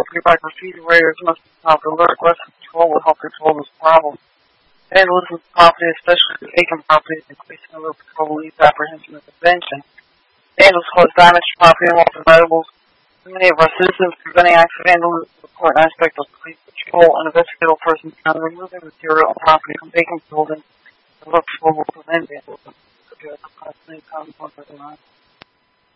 property by graffiti writers must be stopped. Alert aggressive patrol will help control this problem. Vandalism of property, especially vacant property, is increasing. Alert patrol will lead to apprehension and prevention. Vandals cause damage to property and loss of valuables. Many of our citizens preventing acts of vandalism is an important aspect of police patrol and investigative persons and removing material and property from vacant buildings. Alert patrol will prevent vandalism.